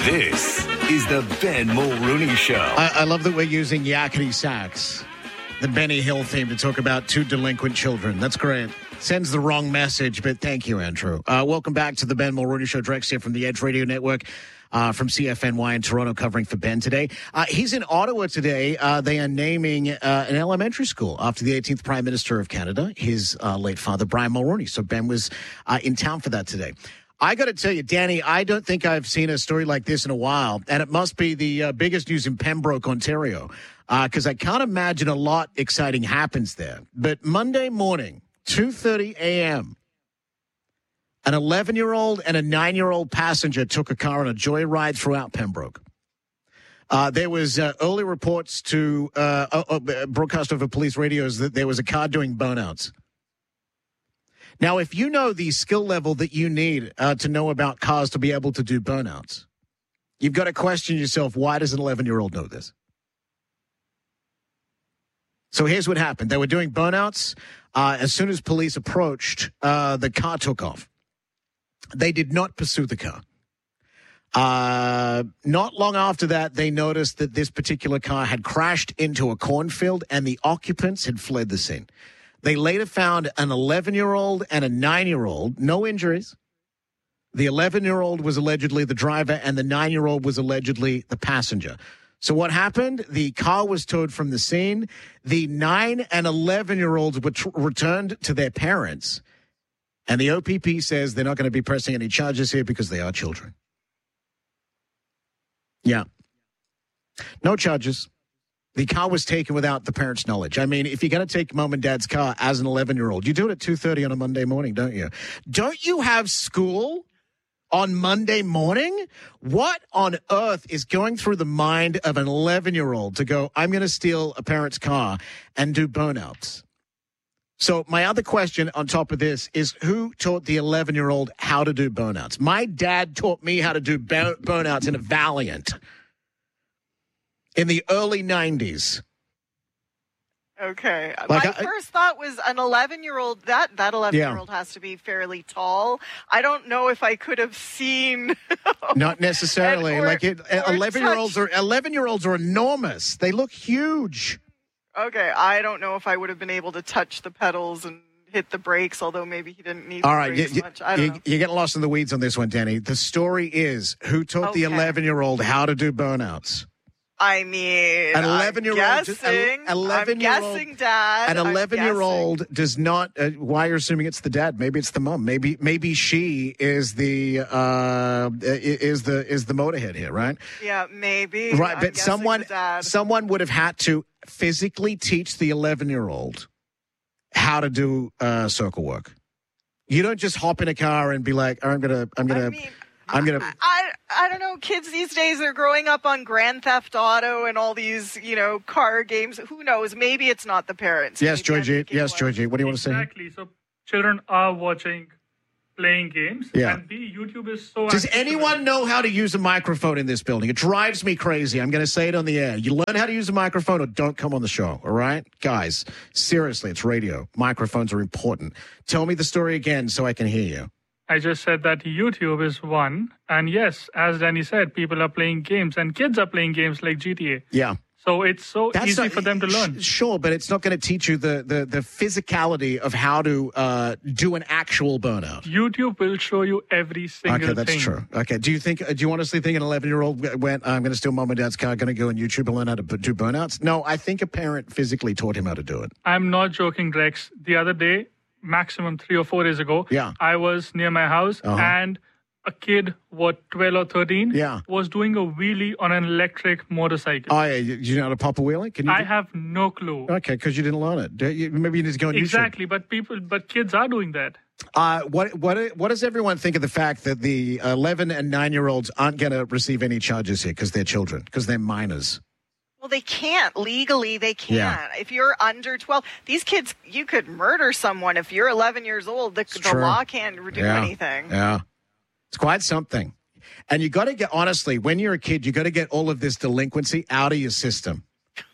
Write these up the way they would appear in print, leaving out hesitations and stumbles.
This is the Ben Mulrooney Show. I love that we're using Yakety Sax, the Benny Hill theme, to talk about two delinquent children. That's great. Sends the wrong message, but thank you, Andrew. Welcome back to the Ben Mulrooney Show. Drex here from the Edge Radio Network. From CFNY in Toronto, covering for Ben today. He's in Ottawa today. They are naming an elementary school after the 18th Prime Minister of Canada, his late father, Brian Mulroney. So Ben was in town for that today. I got to tell you, Danny, I don't think I've seen a story like this in a while, and it must be the biggest news in Pembroke, Ontario, because I can't imagine a lot exciting happens there. But Monday morning, 2:30 a.m., an 11-year-old and a 9-year-old passenger took a car on a joyride throughout Pembroke. There was early reports to broadcast over police radios that there was a car doing burnouts. Now, if you know the skill level that you need to know about cars to be able to do burnouts, you've got to question yourself, why does an 11-year-old know this? So here's what happened. They were doing burnouts. As soon as police approached, the car took off. They did not pursue the car. Not long after that, they noticed that this particular car had crashed into a cornfield and the occupants had fled the scene. They later found an 11-year-old and a 9-year-old, no injuries. The 11-year-old was allegedly the driver and the 9-year-old was allegedly the passenger. So what happened? The car was towed from the scene. The 9 and 11-year-olds were returned to their parents. And the OPP says they're not going to be pressing any charges here because they are children. Yeah. No charges. The car was taken without the parents' knowledge. I mean, if you're going to take mom and dad's car as an 11-year-old, you do it at 2:30 on a Monday morning, don't you? Don't you have school on Monday morning? What on earth is going through the mind of an 11-year-old to go, I'm going to steal a parent's car and do burnouts? So my other question on top of this is, who taught the 11-year-old how to do burnouts? My dad taught me how to do burnouts in a Valiant in the early 90s. Okay. My first thought was an 11-year-old. That 11-year-old has to be fairly tall. I don't know if I could have seen. Not necessarily. 11-year-olds are enormous. They look huge. Okay, I don't know if I would have been able to touch the pedals and hit the brakes, although maybe he didn't need the brakes much. I don't know. You're getting lost in the weeds on this one, Danny. The story is, who taught the 11-year-old how to do burnouts? I mean, an 11-year-old. I'm guessing, Dad. An 11-year-old does not. Why are you assuming it's the dad? Maybe it's the mom. Maybe she is the motorhead here, right? Yeah, maybe. Right, but someone would have had to physically teach the 11-year-old how to do circle work. You don't just hop in a car and be like, I don't know. Kids these days are growing up on Grand Theft Auto and all these, car games. Who knows? Maybe it's not the parents. Yes, Georgie. Yes, Georgie. What do you want to say? Exactly. So children are playing games. Yeah. And YouTube is so... Does anyone know how to use a microphone in this building? It drives me crazy. I'm going to say it on the air. You learn how to use a microphone or don't come on the show, all right? Guys, seriously, it's radio. Microphones are important. Tell me the story again so I can hear you. I just said that YouTube is one. And yes, as Danny said, people are playing games and kids are playing games like GTA. Yeah. So it's so easy for them to learn. Sure, but it's not going to teach you the physicality of how to do an actual burnout. YouTube will show you every single thing. Okay, that's true. Okay, do you honestly think an 11-year-old went, I'm going to steal mom and dad's car, going to go on YouTube and learn how to do burnouts? No, I think a parent physically taught him how to do it. I'm not joking, Drex. The other day, maximum 3 or 4 days ago, yeah, I was near my house and a kid, 12 or 13, was doing a wheelie on an electric motorcycle. Oh, yeah. You know how to pop a wheelie? I have no clue. Okay, because you didn't learn it. Maybe you need to go on YouTube. Exactly, but kids are doing that. What does everyone think of the fact that the 11 and 9-year-olds aren't going to receive any charges here because they're children, because they're minors? Well, they can't. Legally, they can't. Yeah. If you're under 12, these kids, you could murder someone. If you're 11 years old, the law can't do anything. Yeah. It's quite something. And you got to get, honestly, when you're a kid, you got to get all of this delinquency out of your system.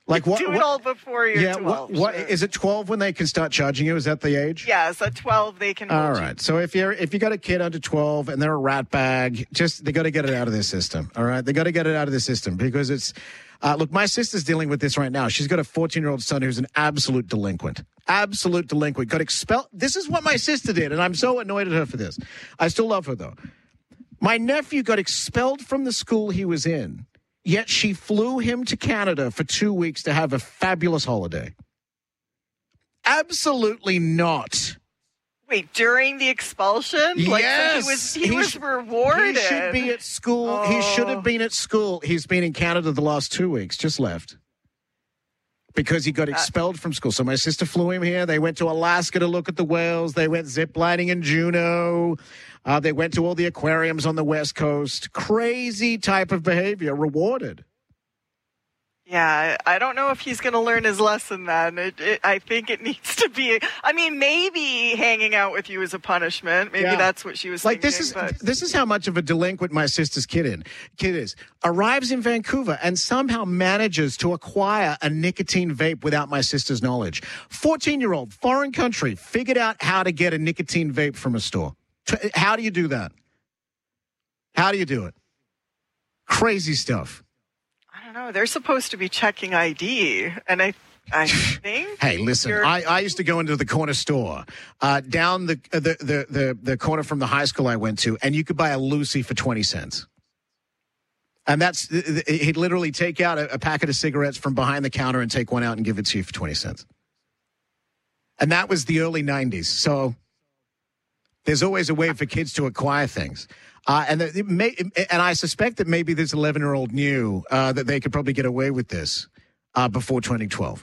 Like what? Do it all before you're 12. What is it? 12 when they can start charging you? Is that the age? Yes, at 12 they can. All right. So if you got a kid under 12 and they're a rat bag, they got to get it out of their system. All right, they got to get it out of their system because it's. Look, my sister's dealing with this right now. She's got a 14-year-old son who's an absolute delinquent. Absolute delinquent. Got expelled. This is what my sister did, and I'm so annoyed at her for this. I still love her though. My nephew got expelled from the school he was in. Yet she flew him to Canada for 2 weeks to have a fabulous holiday. Absolutely not. Wait, during the expulsion? Yes. So he was rewarded. He should be at school. Oh. He should have been at school. He's been in Canada the last 2 weeks, just left. Because he got expelled from school. So my sister flew him here. They went to Alaska to look at the whales. They went ziplining in Juneau. They went to all the aquariums on the West Coast. Crazy type of behavior, rewarded. Yeah, I don't know if he's going to learn his lesson then. I think it needs to be, maybe hanging out with you is a punishment. Maybe that's what she was thinking. This is how much of a delinquent my sister's kid is. Arrives in Vancouver and somehow manages to acquire a nicotine vape without my sister's knowledge. 14-year-old, foreign country, figured out how to get a nicotine vape from a store. How do you do that? How do you do it? Crazy stuff. I don't know. They're supposed to be checking ID, and I think. Hey, listen. I used to go into the corner store down the corner from the high school I went to, and you could buy a Lucy for 20 cents. And he'd literally take out a packet of cigarettes from behind the counter and take one out and give it to you for 20 cents. And that was the early 90s. So there's always a way for kids to acquire things. And I suspect that maybe this 11-year-old knew that they could probably get away with this before 2012.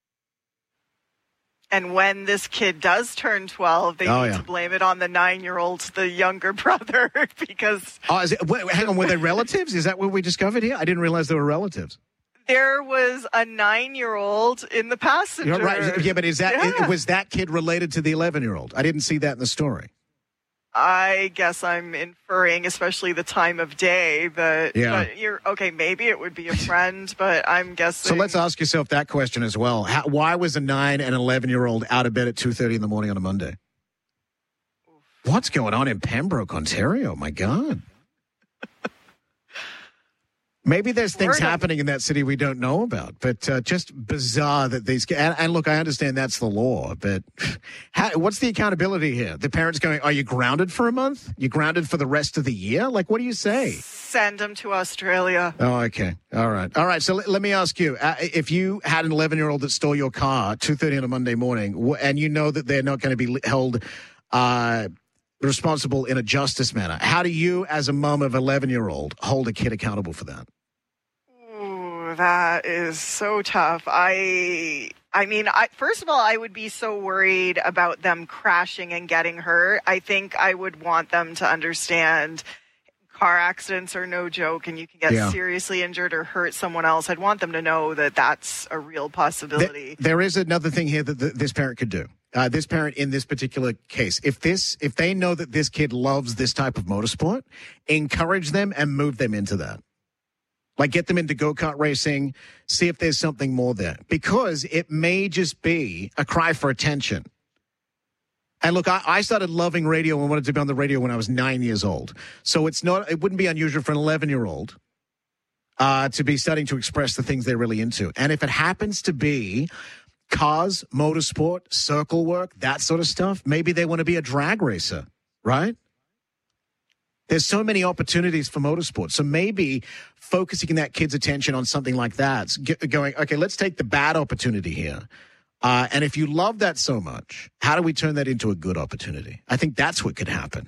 And when this kid does turn 12, they need to blame it on the 9-year-old, the younger brother, because... hang on, were they relatives? Is that what we discovered here? I didn't realize they were relatives. There was a 9-year-old in the passenger. You're right. Yeah, but was that kid related to the 11-year-old? I didn't see that in the story. I guess I'm inferring, especially the time of day, but you're okay. Maybe it would be a friend, but I'm guessing. So let's ask yourself that question as well. Why was a 9 and 11-year-old out of bed at 2:30 in the morning on a Monday? What's going on in Pembroke, Ontario? My God. Maybe there's things happening in that city we don't know about, but just bizarre that these... And look, I understand that's the law, but what's the accountability here? The parents going, are you grounded for a month? You grounded for the rest of the year? Like, what do you say? Send them to Australia. Oh, okay. All right. So let me ask you, if you had an 11-year-old that stole your car at 2:30 on a Monday morning, and you know that they're not going to be held... responsible in a justice manner. How do you, as a mom of 11-year-old, hold a kid accountable for that? Ooh, that is so tough. I mean, first of all, I would be so worried about them crashing and getting hurt. I think I would want them to understand car accidents are no joke, and you can get seriously injured or hurt someone else. I'd want them to know that that's a real possibility. There is another thing here that this parent could do. This parent in this particular case, if they know that this kid loves this type of motorsport, encourage them and move them into that. Like get them into go-kart racing, see if there's something more there. Because it may just be a cry for attention. And look, I started loving radio and wanted to be on the radio when I was 9 years old. So it wouldn't be unusual for an 11-year-old to be starting to express the things they're really into. And if it happens to be cars, motorsport, circle work, that sort of stuff, maybe they want to be a drag racer, right? There's so many opportunities for motorsport. So maybe focusing that kid's attention on something like that, going, okay, let's take the bad opportunity here. And if you love that so much, how do we turn that into a good opportunity? I think that's what could happen.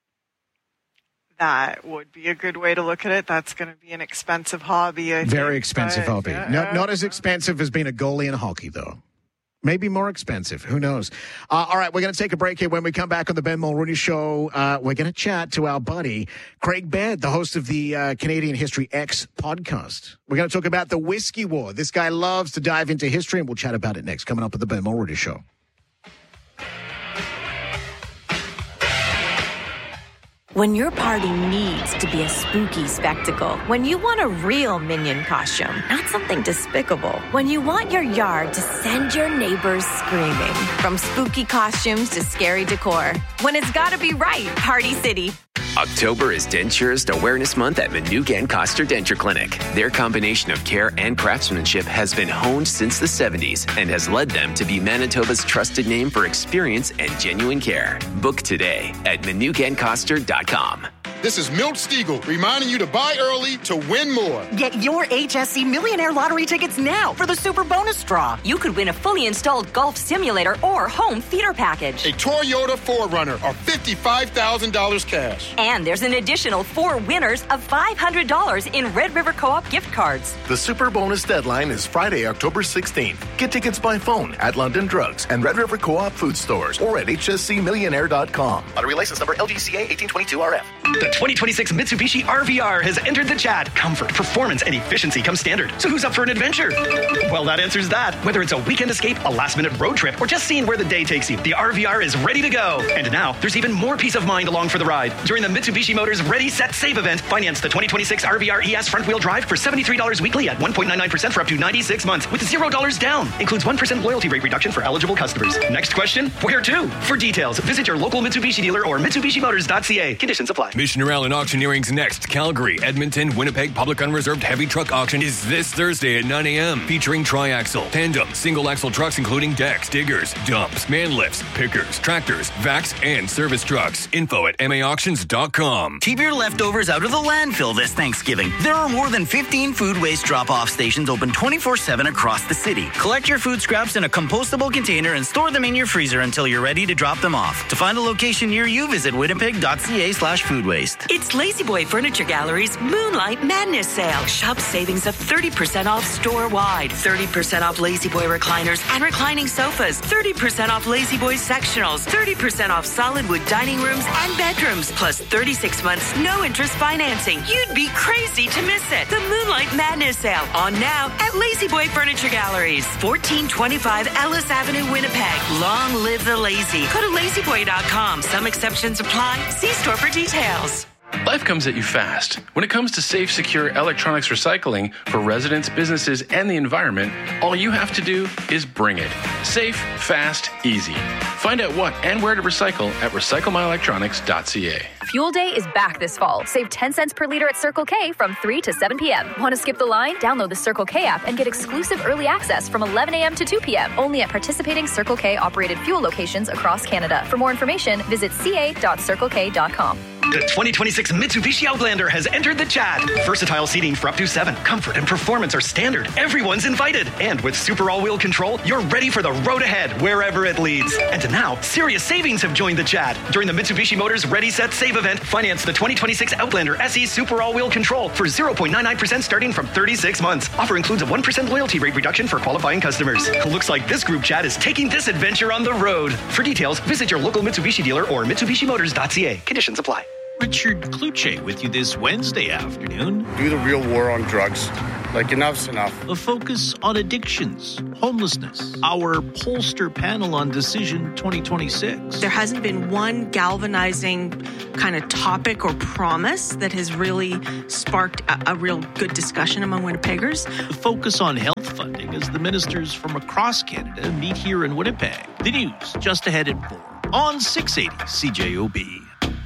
That would be a good way to look at it. That's going to be an expensive hobby, I think. Very expensive hobby. Not as expensive as being a goalie in hockey, though. Maybe more expensive. Who knows? All right, we're going to take a break here. When we come back on the Ben Mulrooney Show, we're going to chat to our buddy, Craig Baird, the host of the Canadian History X podcast. We're going to talk about the Whiskey War. This guy loves to dive into history, and we'll chat about it next, coming up at the Ben Mulrooney Show. When your party needs to be a spooky spectacle. When you want a real Minion costume, not something despicable. When you want your yard to send your neighbors screaming. From spooky costumes to scary decor. When it's gotta be right, Party City. October is Denturist Awareness Month at Manuka & Koster Denture Clinic. Their combination of care and craftsmanship has been honed since the 70s and has led them to be Manitoba's trusted name for experience and genuine care. Book today at ManukaandKoster.com. This is Milt Stiegel reminding you to buy early to win more. Get your HSC Millionaire Lottery tickets now for the Super Bonus Draw. You could win a fully installed golf simulator or home theater package. A Toyota 4Runner or $55,000 cash. And there's an additional 4 winners of $500 in Red River Co-op gift cards. The Super Bonus deadline is Friday, October 16th. Get tickets by phone at London Drugs and Red River Co-op food stores or at hscmillionaire.com. Lottery license number LGCA 1822RF. The 2026 Mitsubishi RVR has entered the chat. Comfort, performance, and efficiency come standard. So who's up for an adventure? Well, that answers that. Whether it's a weekend escape, a last-minute road trip, or just seeing where the day takes you, the RVR is ready to go. And now, there's even more peace of mind along for the ride. During the Mitsubishi Motors Ready, Set, Save event, finance the 2026 RVR ES front-wheel drive for $73 weekly at 1.99% for up to 96 months with $0 down. Includes 1% loyalty rate reduction for eligible customers. Next question, where to? For details, visit your local Mitsubishi dealer or MitsubishiMotors.ca. Conditions apply. Mission Allen Auctioneering's next Calgary, Edmonton, Winnipeg Public Unreserved Heavy Truck Auction is this Thursday at 9 a.m. featuring tri-axle, tandem, single-axle trucks including decks, diggers, dumps, man lifts, pickers, tractors, vacs, and service trucks. Info at maauctions.com. Keep your leftovers out of the landfill this Thanksgiving. There are more than 15 food waste drop-off stations open 24/7 across the city. Collect your food scraps in a compostable container and store them in your freezer until you're ready to drop them off. To find a location near you, visit winnipeg.ca/food waste. It's Lazy Boy Furniture Gallery's Moonlight Madness Sale. Shop savings of 30% off store-wide. 30% off Lazy Boy recliners and reclining sofas. 30% off Lazy Boy sectionals. 30% off solid wood dining rooms and bedrooms. Plus 36 months no-interest financing. You'd be crazy to miss it. The Moonlight Madness Sale. On now at Lazy Boy Furniture Galleries. 1425 Ellis Avenue, Winnipeg. Long live the lazy. Go to lazyboy.com. Some exceptions apply. See store for details. Life comes at you fast. When it comes to safe, secure electronics recycling for residents, businesses, and the environment, all you have to do is bring it. Safe, fast, easy. Find out what and where to recycle at recyclemyelectronics.ca. Fuel Day is back this fall. Save 10 cents per liter at Circle K from 3 to 7 p.m. Want to skip the line? Download the Circle K app and get exclusive early access from 11 a.m. to 2 p.m. only at participating Circle K operated fuel locations across Canada. For more information, visit ca.circlek.com. The 2026 Mitsubishi Outlander has entered the chat. Versatile seating for up to 7. Comfort and performance are standard. Everyone's invited. And with super all-wheel control, you're ready for the road ahead, wherever it leads. And now, serious savings have joined the chat. During the Mitsubishi Motors Ready, Set, Save event, finance the 2026 Outlander SE Super All-Wheel Control for 0.99% starting from 36 months. Offer includes a 1% loyalty rate reduction for qualifying customers. Looks like this group chat is taking this adventure on the road. For details, visit your local Mitsubishi dealer or MitsubishiMotors.ca. Conditions apply. Richard Kluche with you this Wednesday afternoon. Do the real war on drugs. Like, enough's enough. A focus on addictions, homelessness. Our pollster panel on Decision 2026. There hasn't been one galvanizing kind of topic or promise that has really sparked a real good discussion among Winnipeggers. The focus on health funding as the ministers from across Canada meet here in Winnipeg. The news just ahead at 4 on 680 CJOB.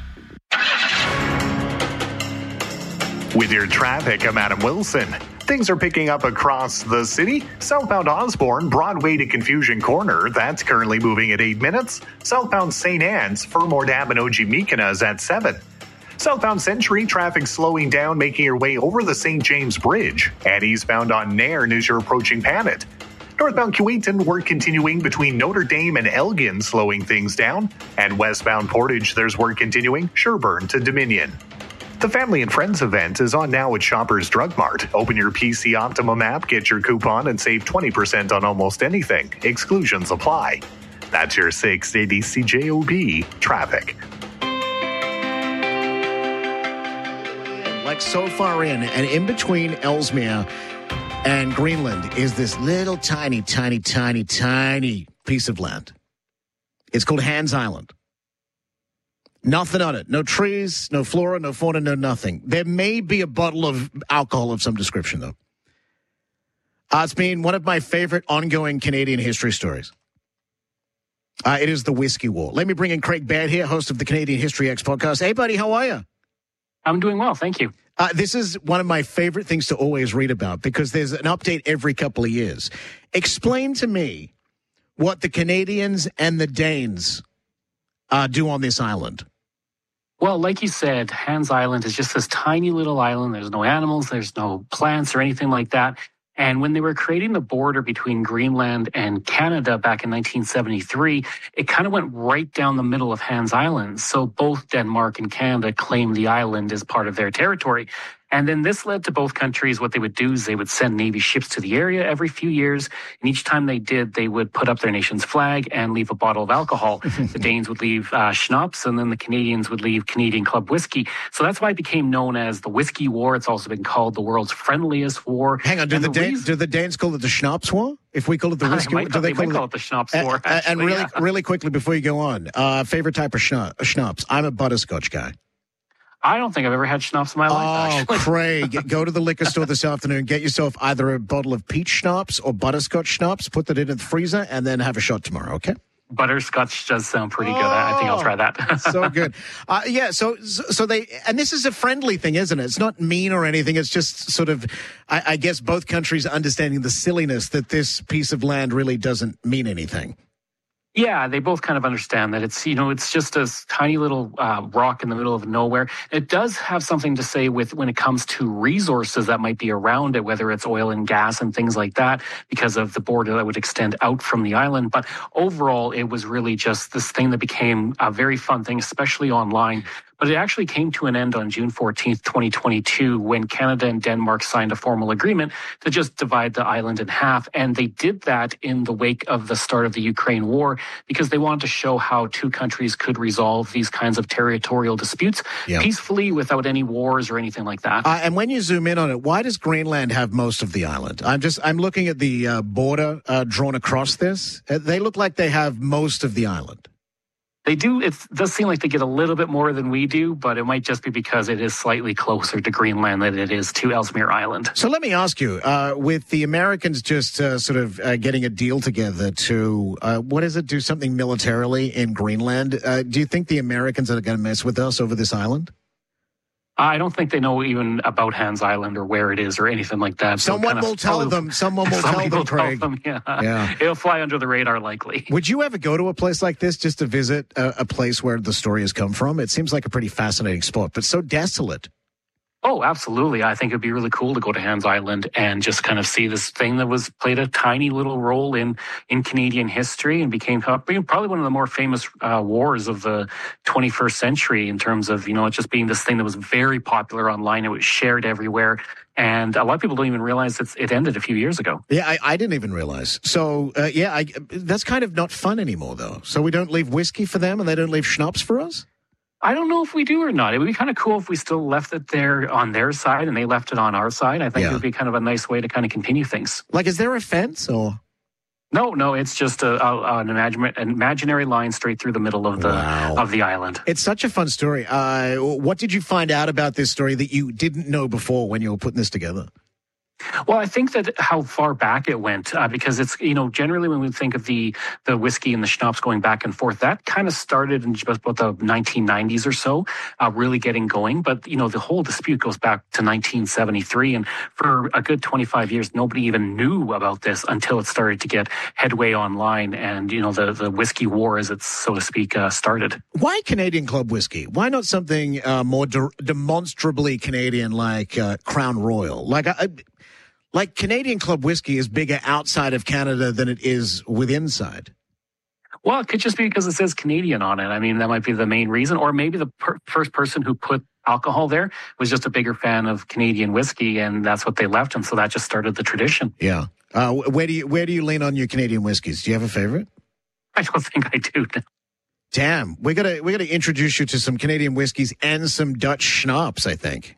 With your traffic, I'm Adam Wilson. Things are picking up across the city. Southbound Osborne, Broadway to Confusion Corner, that's currently moving at 8 minutes. Southbound St. Anne's, Furmore Dam and Ojimikana is at 7. Southbound Century, traffic slowing down, making your way over the St. James Bridge. And eastbound on Nairn as you're approaching Panet. Northbound Keewatin, work continuing between Notre Dame and Elgin, slowing things down. And westbound Portage, there's work continuing, Sherbourne to Dominion. The Family and Friends event is on now at Shoppers Drug Mart. Open your PC Optimum app, get your coupon, and save 20% on almost anything. Exclusions apply. That's your 680 CJOB traffic. Like so far in, and in between Ellesmere and Greenland is this little tiny piece of land. It's called Hans Island. Nothing on it. No trees, no flora, no fauna, no nothing. There may be a bottle of alcohol of some description, though. It's been one of my favorite ongoing Canadian history stories. It is the Whiskey War. Let me bring in Craig Baird here, host of the Canadian History X podcast. Hey, buddy, how are you? I'm doing well, thank you. This is one of my favorite things to always read about because there's an update every couple of years. Explain to me what the Canadians and the Danes do on this island. Well, like you said, Hans Island is just this tiny little island. There's no animals, there's no plants or anything like that. And when they were creating the border between Greenland and Canada back in 1973, it kind of went right down the middle of Hans Island. So both Denmark and Canada claimed the island as part of their territory. And then this led to both countries, what they would do is they would send Navy ships to the area every few years. And each time they did, they would put up their nation's flag and leave a bottle of alcohol. The Danes would leave schnapps, and then the Canadians would leave Canadian Club whiskey. So that's why it became known as the Whiskey War. It's also been called the world's friendliest war. Hang on, do the Danes call it the Schnapps War? If we call it the Whiskey War? They might call it the Schnapps War. And really quickly before you go on, favorite type of schnapps? I'm a butterscotch guy. I don't think I've ever had schnapps in my life, actually. Craig, go to the liquor store this afternoon, get yourself either a bottle of peach schnapps or butterscotch schnapps, put that in the freezer, and then have a shot tomorrow, okay? Butterscotch does sound pretty good. I think I'll try that. So good. So they, and this is a friendly thing, isn't it? It's not mean or anything. It's just sort of, I guess both countries understanding the silliness that this piece of land really doesn't mean anything. Yeah, they both kind of understand that it's just a tiny little rock in the middle of nowhere. It does have something to say with when it comes to resources that might be around it, whether it's oil and gas and things like that, because of the border that would extend out from the island. But overall, it was really just this thing that became a very fun thing, especially online. But it actually came to an end on June 14th, 2022, when Canada and Denmark signed a formal agreement to just divide the island in half. And they did that in the wake of the start of the Ukraine war because they wanted to show how two countries could resolve these kinds of territorial disputes peacefully without any wars or anything like that. And when you zoom in on it, why does Greenland have most of the island? I'm looking at the border drawn across this. They look like they have most of the island. They do. It does seem like they get a little bit more than we do, but it might just be because it is slightly closer to Greenland than it is to Ellesmere Island. So let me ask you, with the Americans just sort of getting a deal together to, do something militarily in Greenland, do you think the Americans are going to mess with us over this island? I don't think they know even about Hans Island or where it is or anything like that. Someone will tell them, Craig. Yeah. It'll fly under the radar likely. Would you ever go to a place like this just to visit a place where the story has come from? It seems like a pretty fascinating spot, but so desolate. Oh, absolutely. I think it'd be really cool to go to Hans Island and just kind of see this thing that played a tiny little role in Canadian history and became probably one of the more famous wars of the 21st century in terms of, it just being this thing that was very popular online. It was shared everywhere. And a lot of people don't even realize it ended a few years ago. Yeah, I didn't even realize. So, that's kind of not fun anymore, though. So we don't leave whiskey for them and they don't leave schnapps for us? I don't know if we do or not. It would be kind of cool if we still left it there on their side and they left it on our side. I think it would be kind of a nice way to kind of continue things. Like, is there a fence or? No, it's just an imaginary line straight through the middle of the island. It's such a fun story. What did you find out about this story that you didn't know before when you were putting this together? Well, I think that how far back it went, because it's, generally when we think of the whiskey and the schnapps going back and forth, that kind of started in just about the 1990s or so, really getting going. But, the whole dispute goes back to 1973. And for a good 25 years, nobody even knew about this until it started to get headway online. And, the whiskey war, as it's, so to speak, started. Why Canadian Club whiskey? Why not something more demonstrably Canadian like Crown Royal? Like Canadian Club whiskey is bigger outside of Canada than it is inside. Well, it could just be because it says Canadian on it. I mean, that might be the main reason. Or maybe the first person who put alcohol there was just a bigger fan of Canadian whiskey, and that's what they left. And so that just started the tradition. Yeah. Where do you lean on your Canadian whiskeys? Do you have a favorite? I don't think I do. Damn. We gotta introduce you to some Canadian whiskeys and some Dutch schnapps, I think.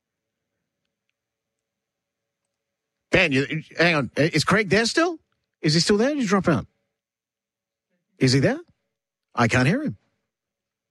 Ben, hang on. Is Craig there still? Is he still there? Did you drop out? Is he there? I can't hear him.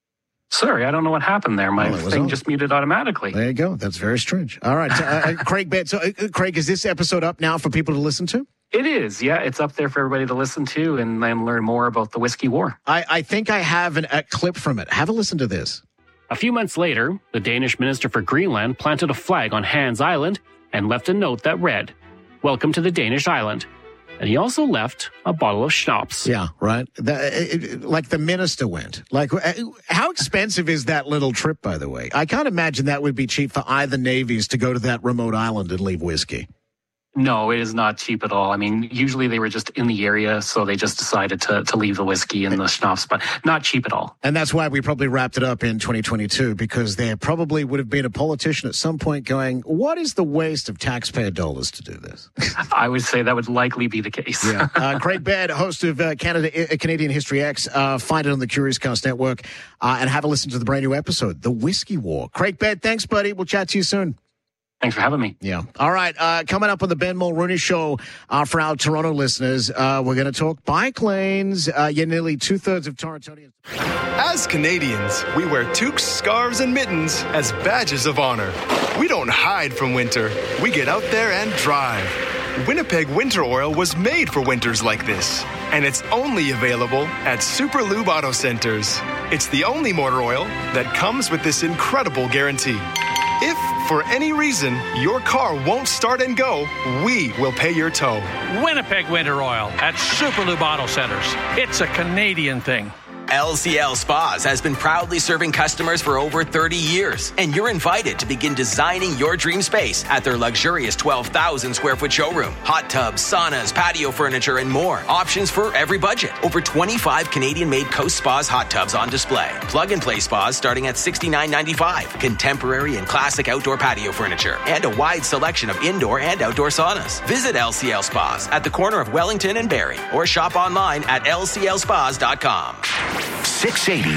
Sorry, I don't know what happened there. My thing just muted automatically. There you go. That's very strange. All right, Craig Baird. So, Craig, is this episode up now for people to listen to? It is, yeah. It's up there for everybody to listen to and then learn more about the Whiskey War. I think I have a clip from it. Have a listen to this. A few months later, the Danish minister for Greenland planted a flag on Hans Island and left a note that read, "Welcome to the Danish island." And he also left a bottle of schnapps. Yeah, right. Like the minister went. Like, how expensive is that little trip, by the way? I can't imagine that would be cheap for either navies to go to that remote island and leave whiskey. No, it is not cheap at all. I mean, usually they were just in the area, so they just decided to leave the whiskey and the schnapps, but not cheap at all. And that's why we probably wrapped it up in 2022, because there probably would have been a politician at some point going, what is the waste of taxpayer dollars to do this? I would say that would likely be the case. Yeah. Craig Baird, host of Canadian History X, find it on the Curious Cast Network, and have a listen to the brand new episode, The Whiskey War. Craig Baird, thanks, buddy. We'll chat to you soon. Thanks for having me. Yeah. All right. Coming up on the Ben Mulrooney Show for our Toronto listeners, we're going to talk bike lanes. You're nearly 2/3 of Torontonians. As Canadians, we wear toques, scarves, and mittens as badges of honor. We don't hide from winter. We get out there and drive. Winnipeg Winter Oil was made for winters like this, and it's only available at Super Lube Auto Centers. It's the only motor oil that comes with this incredible guarantee. If, for any reason, your car won't start and go, we will pay your tow. Winnipeg Winter Oil at Super Lube Auto Centers. It's a Canadian thing. LCL Spas has been proudly serving customers for over 30 years, and you're invited to begin designing your dream space at their luxurious 12,000 square foot showroom. Hot tubs, saunas, patio furniture, and more. Options for every budget. Over 25 Canadian-made Coast Spas hot tubs on display. Plug-and-play spas starting at $69.95. Contemporary and classic outdoor patio furniture, and a wide selection of indoor and outdoor saunas. Visit LCL Spas at the corner of Wellington and Barrie, or shop online at lclspas.com. 680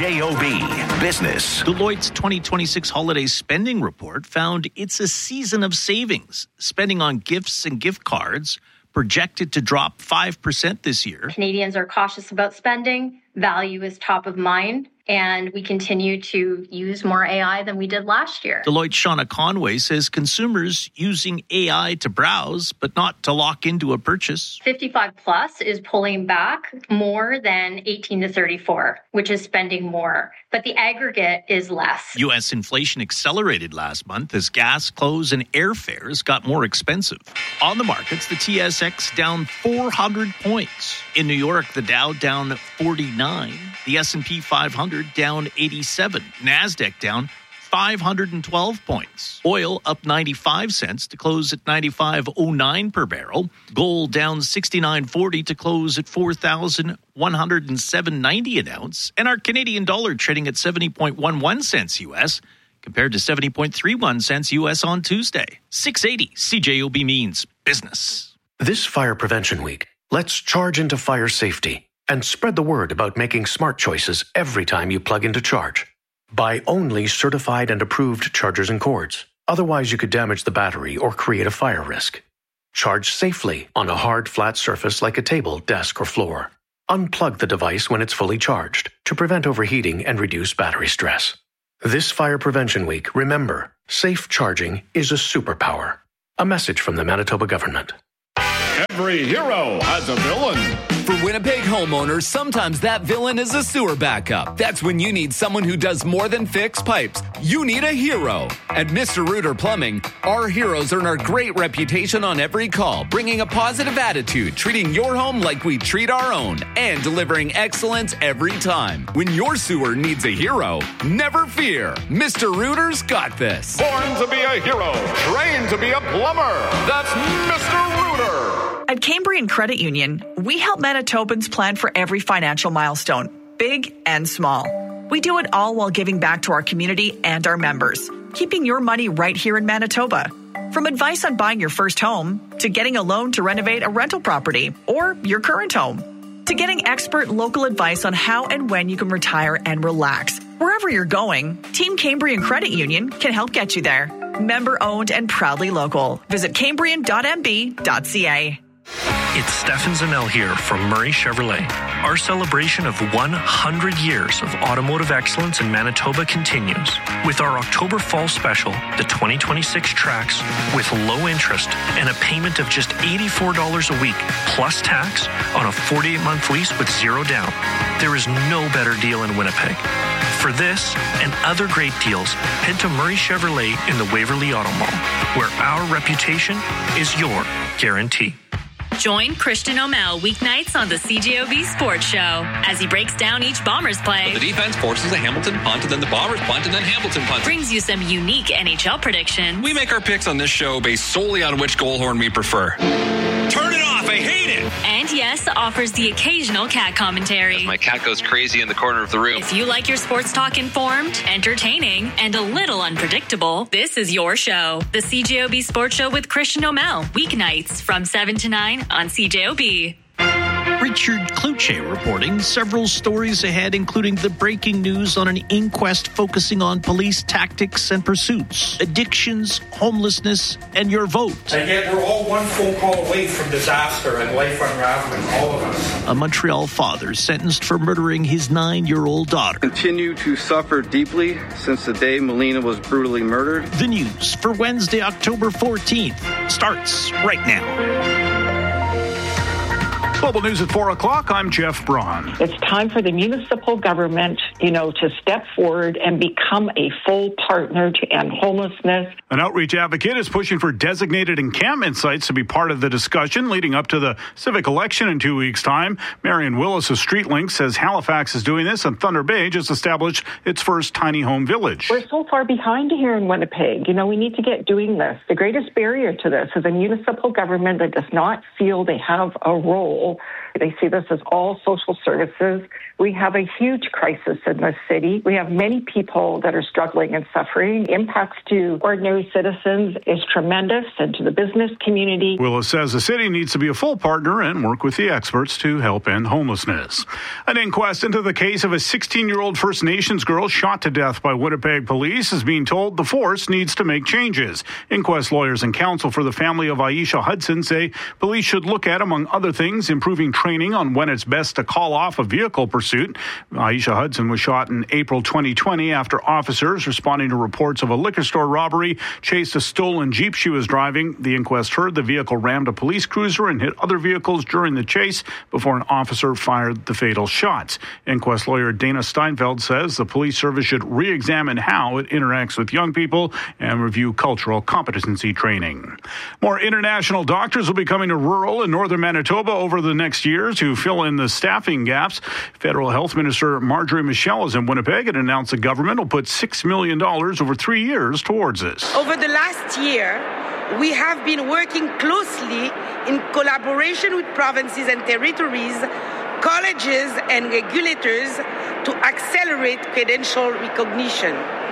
CJOB Business. Deloitte's 2026 holiday spending report found it's a season of savings. Spending on gifts and gift cards projected to drop 5% this year. Canadians are cautious about spending. Value is top of mind. And we continue to use more AI than we did last year. Deloitte's Shauna Conway says consumers using AI to browse, but not to lock into a purchase. 55 plus is pulling back more than 18 to 34, which is spending more. But the aggregate is less. U.S. inflation accelerated last month as gas, clothes, and airfares got more expensive. On the markets, the TSX down 400 points. In New York, the Dow down 49. The S&P 500 down 87. NASDAQ down 512 points. Oil up 95 cents to close at 95.09 per barrel. Gold down 69.40 to close at 4,107.90 an ounce. And our Canadian dollar trading at 70.11 cents U.S. compared to 70.31 cents U.S. on Tuesday. 680 CJOB means business. This Fire Prevention Week, let's charge into fire safety and spread the word about making smart choices every time you plug in to charge. Buy only certified and approved chargers and cords. Otherwise, you could damage the battery or create a fire risk. Charge safely on a hard, flat surface like a table, desk, or floor. Unplug the device when it's fully charged to prevent overheating and reduce battery stress. This Fire Prevention Week, remember, safe charging is a superpower. A message from the Manitoba government. Every hero has a villain. For Winnipeg homeowners, sometimes that villain is a sewer backup. That's when you need someone who does more than fix pipes. You need a hero. At Mr. Rooter Plumbing, our heroes earn our great reputation on every call, bringing a positive attitude, treating your home like we treat our own, and delivering excellence every time. When your sewer needs a hero, never fear. Mr. Rooter's got this. Born to be a hero, trained to be a plumber. That's Mr. Rooter. At Cambrian Credit Union, we help Manitobans plan for every financial milestone, big and small. We do it all while giving back to our community and our members, keeping your money right here in Manitoba. From advice on buying your first home, to getting a loan to renovate a rental property or your current home, to getting expert local advice on how and when you can retire and relax. Wherever you're going, Team Cambrian Credit Union can help get you there. Member owned and proudly local. Visit cambrian.mb.ca. It's Stefan Zanel here from Murray Chevrolet. Our celebration of 100 years of automotive excellence in Manitoba continues with our October Fall Special, the 2026 Trax, with low interest and a payment of just $84 a week plus tax on a 48-month lease with zero down. There is no better deal in Winnipeg. For this and other great deals, head to Murray Chevrolet in the Waverly Auto Mall, where our reputation is your guarantee. Join Christian O'Mell weeknights on the CJOB Sports Show as he breaks down each Bombers play. The defense forces a Hamilton punt, and then the Bombers punt, and then Hamilton punt. Brings you some unique NHL predictions. We make our picks on this show based solely on which goal horn we prefer. Turn it off, I hate it! And yes, offers the occasional cat commentary. My cat goes crazy in the corner of the room. If you like your sports talk informed, entertaining, and a little unpredictable, this is your show. The CJOB Sports Show with Christian O'Mell. Weeknights from 7 to 9 on CJOB. Richard Kluche reporting several stories ahead, including the breaking news on an inquest focusing on police tactics and pursuits, addictions, homelessness, and your vote. And yet we're all one phone call away from disaster and life unraveling, all of us. A Montreal father sentenced for murdering his 9-year-old daughter. Continue to suffer deeply since the day Melina was brutally murdered. The news for Wednesday, October 14th starts right now. Global News at 4 o'clock. I'm Jeff Braun. It's time for the municipal government, to step forward and become a full partner to end homelessness. An outreach advocate is pushing for designated encampment sites to be part of the discussion leading up to the civic election in 2 weeks' time. Marion Willis of StreetLink says Halifax is doing this, and Thunder Bay just established its first tiny home village. We're so far behind here in Winnipeg. We need to get doing this. The greatest barrier to this is a municipal government that does not feel they have a role. They see this as all social services. We have a huge crisis in this city. We have many people that are struggling and suffering. Impacts to ordinary citizens is tremendous, and to the business community. Willis says the city needs to be a full partner and work with the experts to help end homelessness. An inquest into the case of a 16-year-old First Nations girl shot to death by Winnipeg police is being told the force needs to make changes. Inquest lawyers and counsel for the family of Aisha Hudson say police should look at, among other things, improving training on when it's best to call off a vehicle pursuit. Aisha Hudson was shot in April 2020 after officers responding to reports of a liquor store robbery chased a stolen Jeep she was driving. The inquest heard the vehicle rammed a police cruiser and hit other vehicles during the chase before an officer fired the fatal shots. Inquest lawyer Dana Steinfeld says the police service should re-examine how it interacts with young people and review cultural competency training. More international doctors will be coming to rural and northern Manitoba over the next year to fill in the staffing gaps. Federal Health Minister Marjorie Michel is in Winnipeg and announced the government will put $6 million over 3 years towards this. Over the last year, we have been working closely in collaboration with provinces and territories, colleges and regulators to accelerate credential recognition.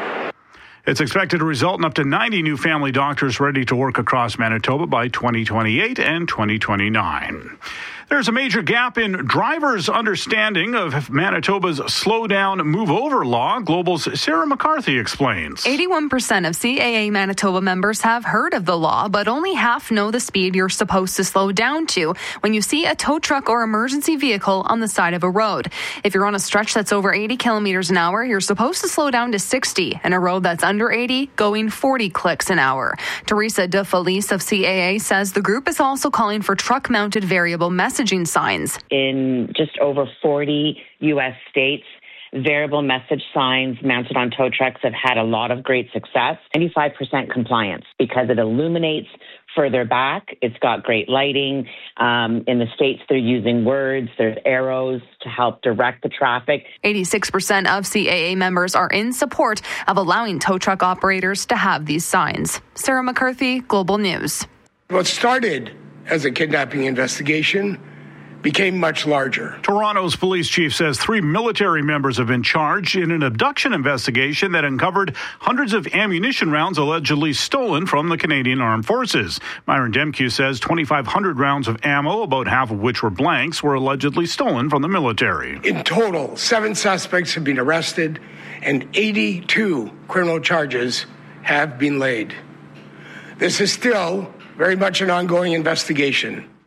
It's expected to result in up to 90 new family doctors ready to work across Manitoba by 2028 and 2029. There's a major gap in drivers' understanding of Manitoba's slow down, move over law. Global's Sarah McCarthy explains. 81% of CAA Manitoba members have heard of the law, but only half know the speed you're supposed to slow down to when you see a tow truck or emergency vehicle on the side of a road. If you're on a stretch that's over 80 kilometers an hour, you're supposed to slow down to 60, and a road that's under 80 going 40 clicks an hour. Teresa De Felice of CAA says the group is also calling for truck-mounted variable messaging signs. In just over 40 U.S. states, variable message signs mounted on tow trucks have had a lot of great success. 95% compliance because it illuminates further back. It's got great lighting. In the States, they're using words. There's arrows to help direct the traffic. 86% of CAA members are in support of allowing tow truck operators to have these signs. Sarah McCarthy, Global News. What started as a kidnapping investigation became much larger. Toronto's police chief says 3 military members have been charged in an abduction investigation that uncovered hundreds of ammunition rounds allegedly stolen from the Canadian Armed Forces. Myron Demke says 2,500 rounds of ammo, about half of which were blanks, were allegedly stolen from the military. In total, 7 suspects have been arrested and 82 criminal charges have been laid. This is still very much an ongoing investigation.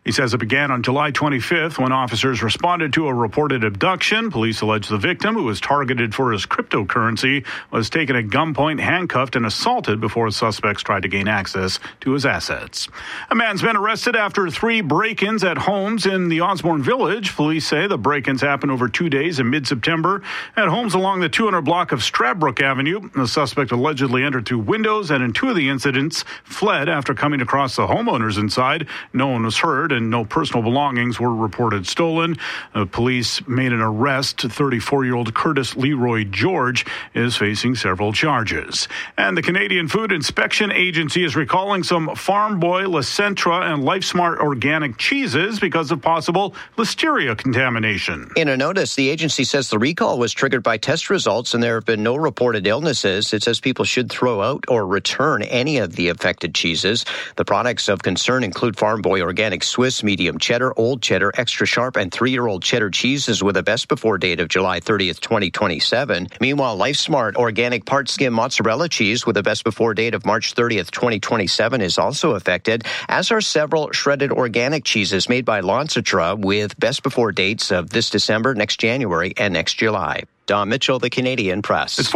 He says it began on July 25th when officers responded to a reported abduction. Police allege the victim, who was targeted for his cryptocurrency, was taken at gunpoint, handcuffed, and assaulted before suspects tried to gain access to his assets. A man's been arrested after 3 break-ins at homes in the Osborne Village. Police say the break-ins happened over 2 days in mid-September at homes along the 200 block of Stradbrook Avenue. The suspect allegedly entered through windows and in 2 of the incidents fled after coming across the homeowners inside. No one was hurt and no personal belongings were reported stolen. Police made an arrest. 34-year-old Curtis Leroy George is facing several charges. And the Canadian Food Inspection Agency is recalling some Farm Boy, La Centra, and LifeSmart organic cheeses because of possible listeria contamination. In a notice, the agency says the recall was triggered by test results and there have been no reported illnesses. It says people should throw out or return any of the affected cheeses. The products of concern include Farm Boy organic Swiss, medium cheddar, old cheddar, extra sharp, and 3-year-old cheddar cheeses with a best before date of July 30th, 2027. Meanwhile, LifeSmart organic part skim mozzarella cheese with a best before date of March 30th, 2027 is also affected, as are several shredded organic cheeses made by La Centra with best before dates of this December, next January, and next July. Don Mitchell, The Canadian Press. It's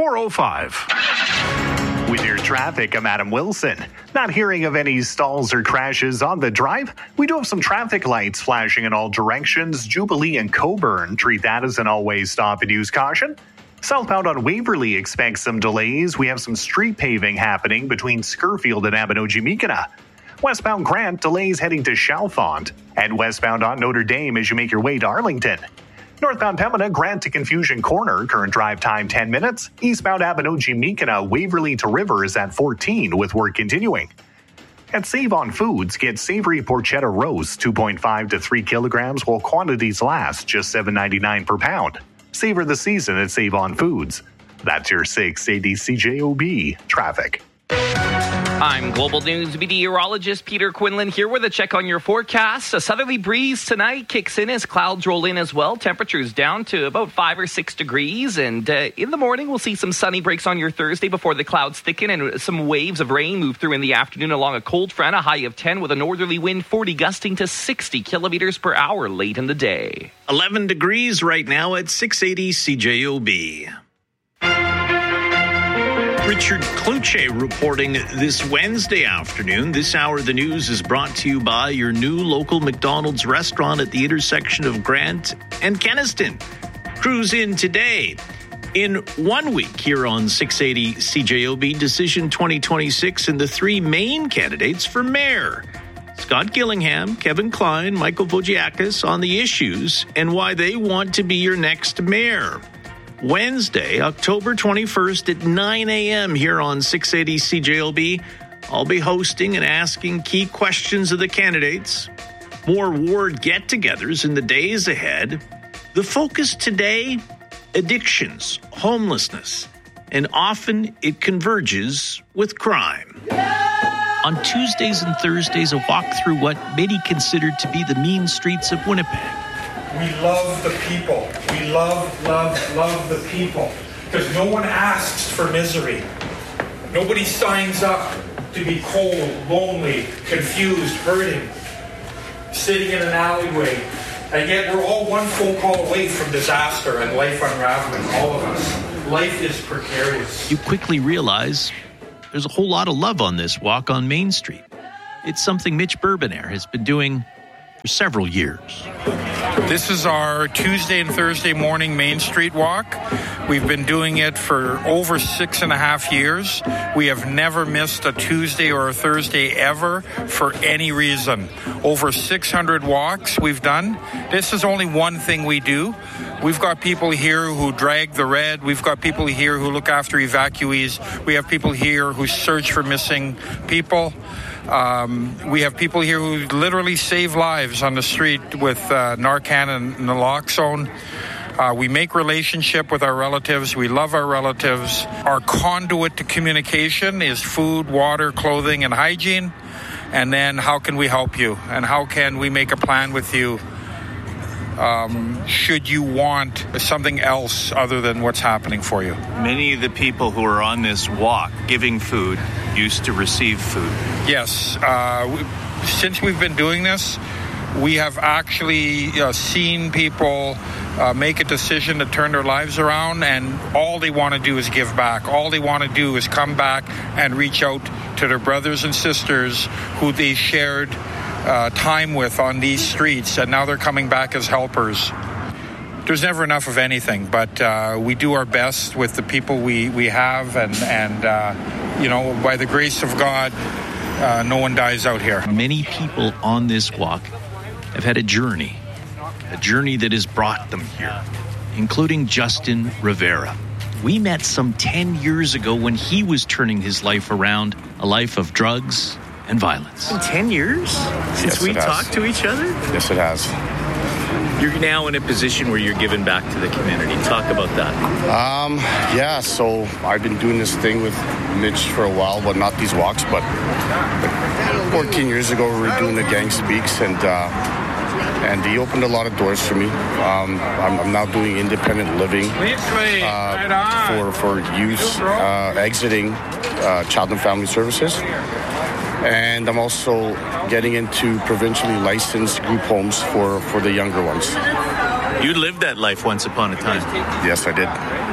4:05. With your traffic, I'm Adam Wilson. Not hearing of any stalls or crashes on the drive. We do have some traffic lights flashing in all directions. Jubilee and Coburn, treat that as an always stop and use caution. Southbound on Waverly, expect some delays. We have some street paving happening between Scurfield and Abinogi-Meekina. Westbound Grant, delays heading to Chalfont. And westbound on Notre Dame as you make your way to Arlington. Northbound Pembina, Grant to Confusion Corner, current drive time 10 minutes. Eastbound Abinogi-Meekina, Waverly to Rivers at 14 with work continuing. At Save On Foods, get savory porchetta roast 2.5 to 3 kilograms while quantities last, just $7.99 per pound. Savor the season at Save On Foods. That's your 680 CJOB traffic. I'm Global News meteorologist Peter Quinlan here with a check on your forecast. A southerly breeze tonight kicks in as clouds roll in as well. Temperatures down to about 5 or 6 degrees. And in the morning, we'll see some sunny breaks on your Thursday before the clouds thicken and some waves of rain move through in the afternoon along a cold front, a high of 10 with a northerly wind 40 gusting to 60 kilometers per hour late in the day. 11 degrees right now at 680 CJOB. Richard Kluche reporting this Wednesday afternoon. This hour of the news is brought to you by your new local McDonald's restaurant at the intersection of Grant and Kenaston. Cruise in today. In 1 week here on 680 CJOB, Decision 2026 and the 3 main candidates for mayor. Scott Gillingham, Kevin Klein, Michael Vogiakis on the issues and why they want to be your next mayor. Wednesday, October 21st at 9 a.m. here on 680 CJLB. I'll be hosting and asking key questions of the candidates. More ward get-togethers in the days ahead. The focus today, addictions, homelessness, and often it converges with crime. On Tuesdays and Thursdays, a walk through what many consider to be the mean streets of Winnipeg. We love the people. We love the people. Because no one asks for misery. Nobody signs up to be cold, lonely, confused, hurting, sitting in an alleyway. And yet we're all one phone call away from disaster and life unraveling, all of us. Life is precarious. You quickly realize there's a whole lot of love on this walk on Main Street. It's something Mitch Bourbonaire has been doing for several years. This is our Tuesday and Thursday morning Main Street walk. We've been doing it for over 6.5 years. We have never missed a Tuesday or a Thursday ever for any reason. Over 600 walks we've done. This is only one thing we do. We've got people here who drag the red. We've got people here who look after evacuees. We have people here who search for missing people. We have people here who literally save lives on the street with Narcan and naloxone. We make relationship with our relatives. We love our relatives. Our conduit to communication is food, water, clothing, and hygiene. And then how can we help you? And how can we make a plan with you should you want something else other than what's happening for you? Many of the people who are on this walk giving food used to receive food. Yes. Since we've been doing this, We have actually seen people make a decision to turn their lives around, and all they want to do is give back. All they want to do is come back and reach out to their brothers and sisters who they shared time with on these streets, and now they're coming back as helpers. There's never enough of anything, but we do our best with the people we have, and by the grace of God, no one dies out here. Many people on this walk have had a journey that has brought them here, including Justin Rivera. We met some 10 years ago when he was turning his life around, a life of drugs and violence. 10 years since we talked to each other? Yes, it has. You're now in a position where you're giving back to the community. Talk about that. So I've been doing this thing with Mitch for a while, but not these walks, but 14 years ago we were doing the Gang Speaks, and he opened a lot of doors for me. I'm now doing independent living for youth exiting Child and Family Services. And I'm also getting into provincially licensed group homes for the younger ones. You lived that life once upon a time. Yes, I did.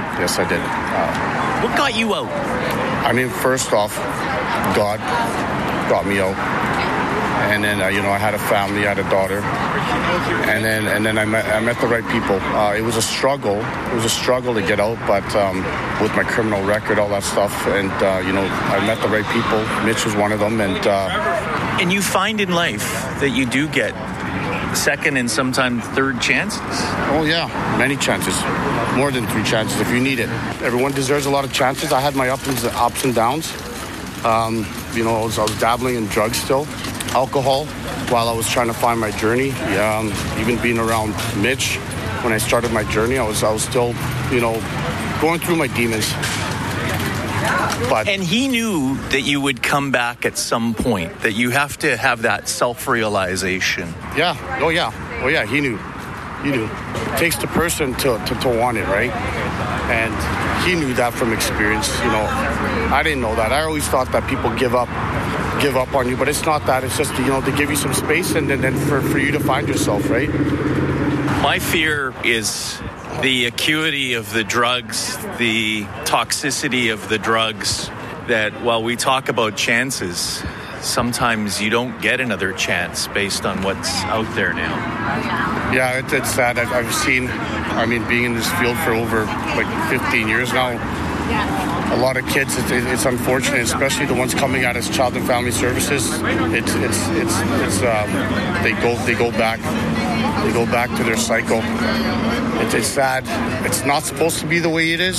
What got you out? First off, God got me out. And then, I had a family, I had a daughter. And then I met the right people. It was a struggle. It was a struggle to get out, but with my criminal record, all that stuff. And, I met the right people. Mitch was one of them. And you find in life that you do get second and sometimes third chances? Oh, yeah. Many chances. More than 3 chances if you need it. Everyone deserves a lot of chances. I had my ups and downs. I was dabbling in drugs still. Alcohol while I was trying to find my journey. Even being around Mitch when I started my journey, I was still, going through my demons. And he knew that you would come back at some point, that you have to have that self-realization. Yeah. Oh, yeah. He knew. It takes the person to want it, right? And he knew that from experience. I didn't know that. I always thought that people give up on you, but it's not that. It's just, to give you some space and then for you to find yourself, right? My fear is the acuity of the drugs, the toxicity of the drugs, that while we talk about chances, sometimes you don't get another chance based on what's out there now. Yeah, it's sad. I've seen, being in this field for over 15 years now, a lot of kids, it's unfortunate, especially the ones coming out as Child and Family Services. They go back to their cycle. It's sad. It's not supposed to be the way it is,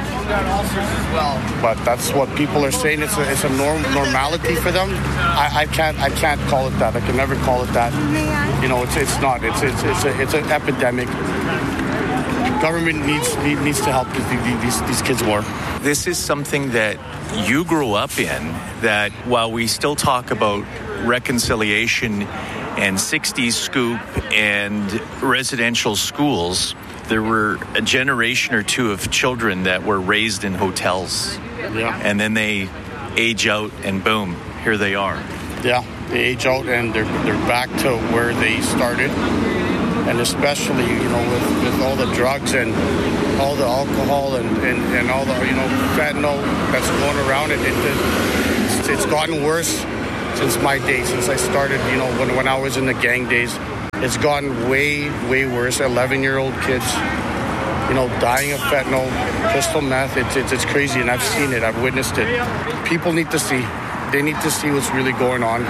but that's what people are saying. It's a normality for them. I can't call it that. I can never call it that. It's not. It's an epidemic. Government needs to help these kids more. This is something that you grew up in, that while we still talk about reconciliation and 60s scoop and residential schools, there were a generation or two of children that were raised in hotels. Yeah. And then they age out and boom, here they are. Yeah, they age out and they're back to where they started. And especially, with all the drugs and all the alcohol and all the, fentanyl that's going around, it's gotten worse since my days, since I started, when I was in the gang days. It's gotten way, way worse. 11-year-old kids, dying of fentanyl, crystal meth. It's crazy, and I've seen it. I've witnessed it. People need to see. They need to see what's really going on,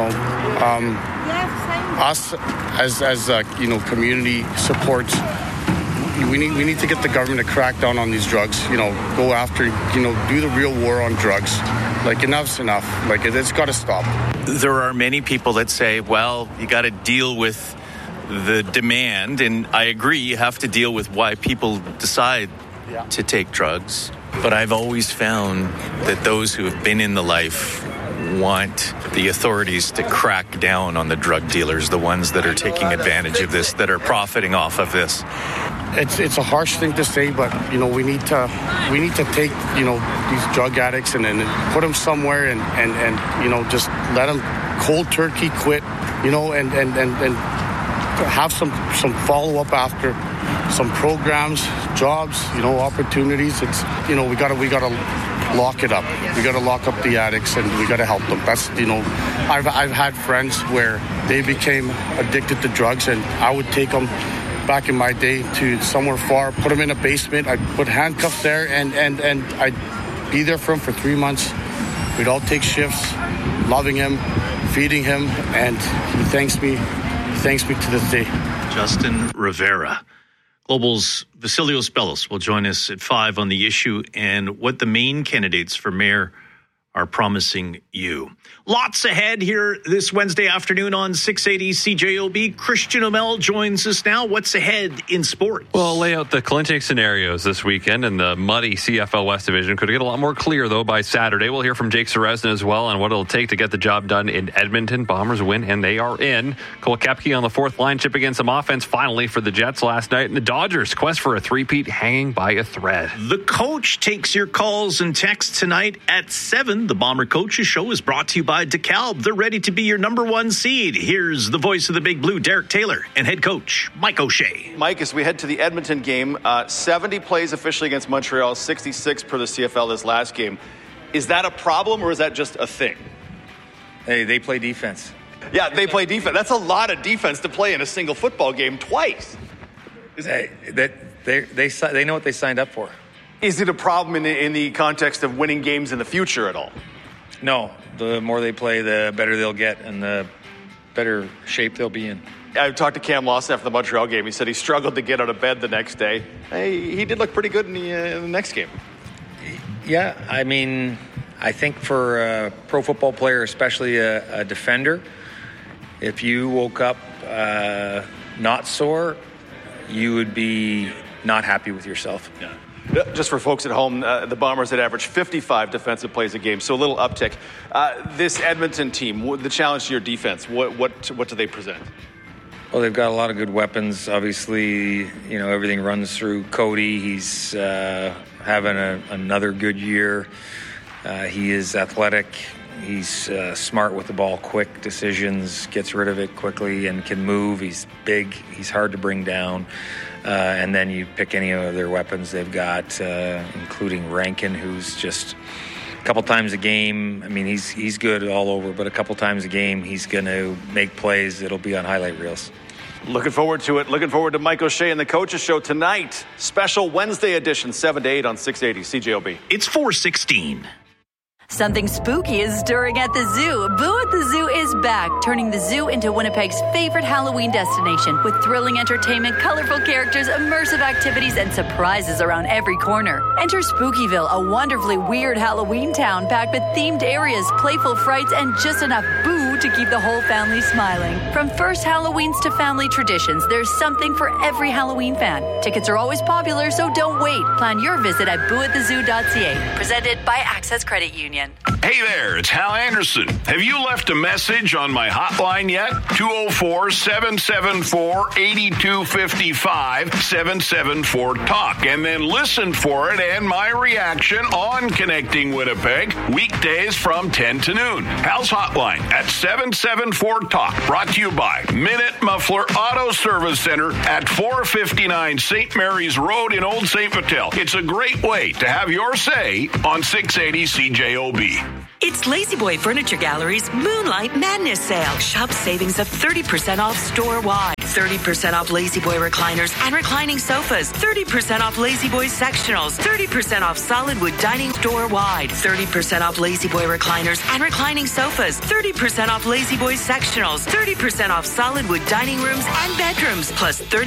Us as community supports, we need to get the government to crack down on these drugs. Go after, do the real war on drugs. Enough's enough. It's got to stop. There are many people that say, well, you got to deal with the demand, and I agree, you have to deal with why people decide to take drugs. But I've always found that those who have been in the life want the authorities to crack down on the drug dealers, the ones that are taking advantage of this, that are profiting off of this. It's a harsh thing to say, but we need to take these drug addicts and put them somewhere and just let them cold turkey quit, and have some follow-up after, some programs, jobs, opportunities. It's, we gotta lock it up. We got to lock up the addicts, and we got to help them. That's, I've had friends where they became addicted to drugs, and I would take them back in my day to somewhere far, put them in a basement. I'd put handcuffs there, and I'd be there for him for 3 months. We'd all take shifts, loving him, feeding him, and he thanks me to this day. Justin Rivera. Global's Vasilios Bellos will join us at 5 on the issue and what the main candidates for mayor are promising you. Lots ahead here this Wednesday afternoon on 680 CJOB. Christian O'Mell joins us now. What's ahead in sport? Well, I'll lay out the clinching scenarios this weekend, and the muddy CFL West Division could get a lot more clear, though, by Saturday. We'll hear from Jake Seresna as well on what it'll take to get the job done in Edmonton. Bombers win, and they are in. Cole Koepke on the fourth line, chipping in some offense finally for the Jets last night. And the Dodgers' quest for a three-peat hanging by a thread. The Coach takes your calls and texts tonight at 7. The Bomber Coaches Show is brought to you by DeKalb. They're ready to be your number one seed. Here's the voice of the Big Blue, Derek Taylor, and head coach Mike O'Shea. Mike, as we head to the Edmonton game, 70 plays officially against Montreal, 66 per the CFL this last game. Is that a problem, or is that just a thing? Hey, they play defense. Yeah, they play defense. That's a lot of defense to play in a single football game twice. They know what they signed up for. Is it a problem in the context of winning games in the future at all? No. The more they play, the better they'll get, and the better shape they'll be in. I talked to Cam Lawson after the Montreal game. He said he struggled to get out of bed the next day. He did look pretty good in the next game. Yeah, I mean, I think for a pro football player, especially a defender, if you woke up not sore, you would be not happy with yourself. Yeah. Just for folks at home, the Bombers had averaged 55 defensive plays a game, so a little uptick. This Edmonton team, the challenge to your defense, what do they present? Well, they've got a lot of good weapons. Obviously, everything runs through Cody. He's having another good year. He is athletic. He's smart with the ball, quick decisions, gets rid of it quickly, and can move. He's big. He's hard to bring down. And then you pick any of their weapons they've got, including Rankin, who's just a couple times a game. I mean, he's good all over, but a couple times a game, he's going to make plays. It'll be on highlight reels. Looking forward to it. Looking forward to Mike O'Shea and the Coaches Show tonight. Special Wednesday edition, 7 to 8 on 680 CJOB. It's 4:16. Something spooky is stirring at the zoo. Boo at the Zoo is back, turning the zoo into Winnipeg's favorite Halloween destination with thrilling entertainment, colorful characters, immersive activities, and surprises around every corner. Enter Spookyville, a wonderfully weird Halloween town packed with themed areas, playful frights, and just enough boo to keep the whole family smiling. From first Halloweens to family traditions, there's something for every Halloween fan. Tickets are always popular, so don't wait. Plan your visit at booatthezoo.ca. Presented by Access Credit Union. Hey there, it's Hal Anderson. Have you left a message on my hotline yet? 204-774-8255, 774-TALK. And then listen for it and my reaction on Connecting Winnipeg, weekdays from 10 to noon. Hal's hotline at 774-TALK. Brought to you by Minute Muffler Auto Service Center at 459 St. Mary's Road in Old St. Vital. It's a great way to have your say on 680 CJOB. It's La-Z-Boy Furniture Gallery's Moonlight Madness Sale. Shop savings of 30% off store-wide. 30% off La-Z-Boy recliners and reclining sofas. 30% off La-Z-Boy sectionals. 30% off solid wood dining store-wide. 30% off La-Z-Boy recliners and reclining sofas. 30% off La-Z-Boy sectionals. 30% off solid wood dining rooms and bedrooms. Plus 30%